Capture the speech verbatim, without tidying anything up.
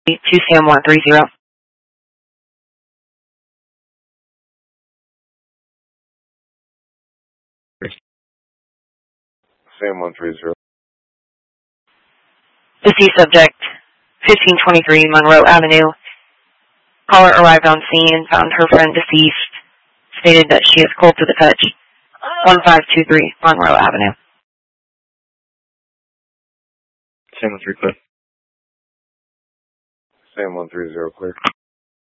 to Sam one three zero. Sam one three zero. Deceased subject, fifteen twenty-three Monroe Avenue. Caller arrived on scene and found her friend deceased. Stated that she is cold to the touch. one five two three Monroe Avenue. Sam one three clear. Sam one three zero clear.